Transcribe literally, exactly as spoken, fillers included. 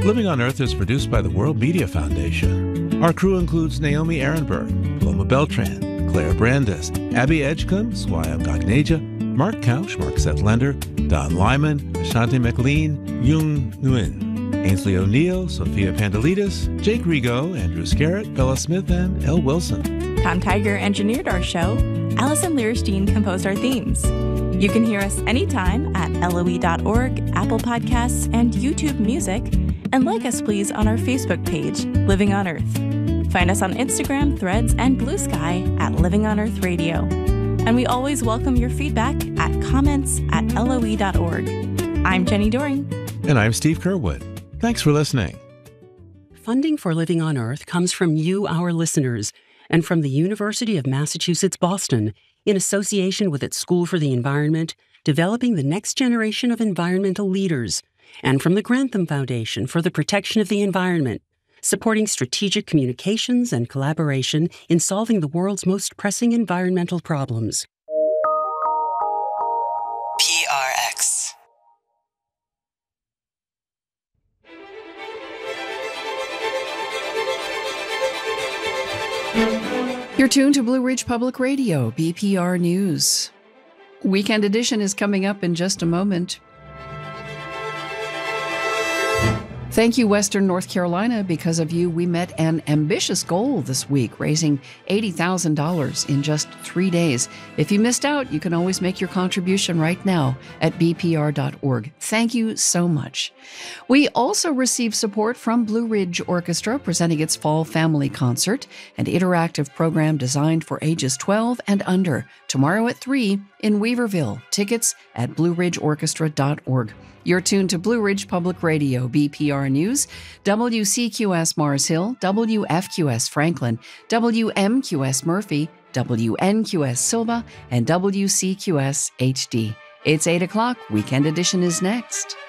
Living on Earth is produced by the World Media Foundation. Our crew includes Naomi Ehrenberg, Paloma Beltran, Claire Brandis, Abby Edgecombe, Swayam Gagneja, Mark Couch, Mark Settlander, Don Lyman, Ashanti McLean, Yung Nguyen, Ainsley O'Neill, Sophia Pandelides, Jake Rigo, Andrew Scarrett, Bella Smith, and Elle Wilson. Tom Tiger engineered our show. Allison Learstein composed our themes. You can hear us anytime at L O E dot org, Apple Podcasts, and YouTube Music. And like us, please, on our Facebook page, Living on Earth. Find us on Instagram, Threads, and Blue Sky at Living on Earth Radio. And we always welcome your feedback at comments at L O E dot org. I'm Jenny Doring. And I'm Steve Curwood. Thanks for listening. Funding for Living on Earth comes from you, our listeners, and from the University of Massachusetts, Boston, in association with its School for the Environment, developing the next generation of environmental leaders, and from the Grantham Foundation for the Protection of the Environment, supporting strategic communications and collaboration in solving the world's most pressing environmental problems. P R X. You're tuned to Blue Ridge Public Radio, B P R News. Weekend Edition is coming up in just a moment. Thank you, Western North Carolina. Because of you, we met an ambitious goal this week, raising eighty thousand dollars in just three days. If you missed out, you can always make your contribution right now at b p r dot org. Thank you so much. We also received support from Blue Ridge Orchestra, presenting its Fall Family Concert, an interactive program designed for ages twelve and under, tomorrow at three in Weaverville. Tickets at blue ridge orchestra dot org. You're tuned to Blue Ridge Public Radio, B P R News, W C Q S Mars Hill, W F Q S Franklin, W M Q S Murphy, W N Q S Silva, and W C Q S H D. It's eight o'clock. Weekend Edition is next.